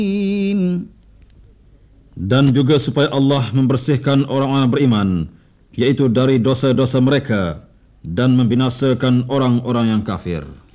Dan juga supaya Allah membersihkan orang-orang beriman, yaitu dari dosa-dosa mereka, dan membinasakan orang-orang yang kafir.